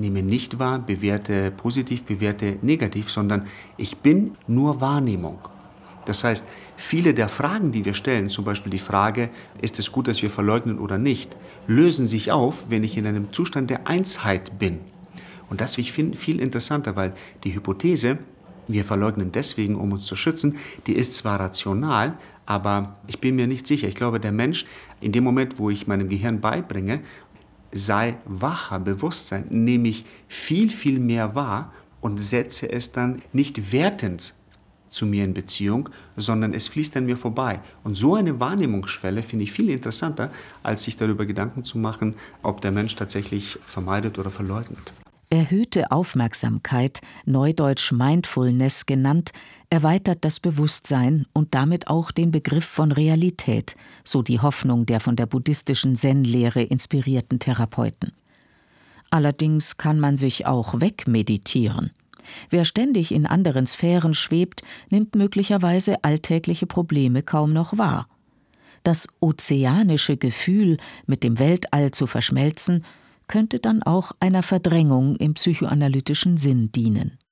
nehme nicht wahr, bewerte positiv, bewerte negativ, sondern ich bin nur Wahrnehmung. Das heißt, viele der Fragen, die wir stellen, zum Beispiel die Frage, ist es gut, dass wir verleugnen oder nicht, lösen sich auf, wenn ich in einem Zustand der Einsheit bin. Und das finde ich viel interessanter, weil die Hypothese, wir verleugnen deswegen, um uns zu schützen, die ist zwar rational, aber ich bin mir nicht sicher. Ich glaube, der Mensch, in dem Moment, wo ich meinem Gehirn beibringe, sei wacher, Bewusstsein, nehme ich viel, viel mehr wahr und setze es dann nicht wertend zu mir in Beziehung, sondern es fließt an mir vorbei. Und so eine Wahrnehmungsschwelle finde ich viel interessanter, als sich darüber Gedanken zu machen, ob der Mensch tatsächlich vermeidet oder verleugnet. Erhöhte Aufmerksamkeit, neudeutsch Mindfulness genannt, erweitert das Bewusstsein und damit auch den Begriff von Realität, so die Hoffnung der von der buddhistischen Zen-Lehre inspirierten Therapeuten. Allerdings kann man sich auch wegmeditieren. Wer ständig in anderen Sphären schwebt, nimmt möglicherweise alltägliche Probleme kaum noch wahr. Das ozeanische Gefühl, mit dem Weltall zu verschmelzen, könnte dann auch einer Verdrängung im psychoanalytischen Sinn dienen.